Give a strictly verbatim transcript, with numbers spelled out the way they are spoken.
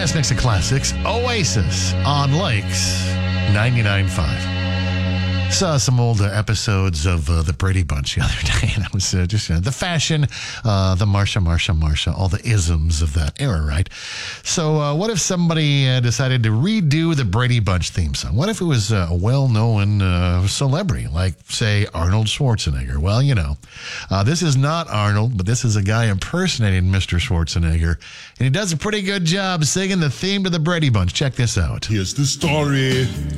best mix of classics, Oasis on Lakes ninety-nine point five. Saw some old uh, episodes of uh, the Brady Bunch the other day, and it was uh, just uh, the fashion, uh, the Marsha, Marsha, Marsha, all the isms of that era, right? So uh, what if somebody uh, decided to redo the Brady Bunch theme song? What if it was uh, a well-known uh, celebrity, like, say, Arnold Schwarzenegger? Well, you know, uh, this is not Arnold, but this is a guy impersonating Mister Schwarzenegger, and he does a pretty good job singing the theme to the Brady Bunch. Check this out. Here's the story